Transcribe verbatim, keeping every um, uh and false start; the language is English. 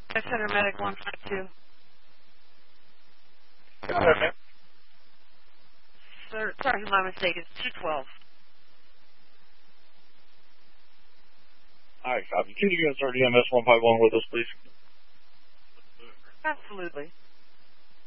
Center Medic one five two. Go ahead, man. Sir, sorry, my mistake. It's two twelve. All right, copy. Can you insert E M S one five one with us, please? Absolutely.